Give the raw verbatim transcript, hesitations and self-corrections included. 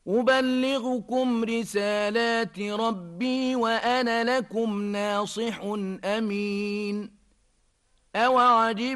أبلغكم رسالات ربي وأنا لكم ناصح أمين. أوعجب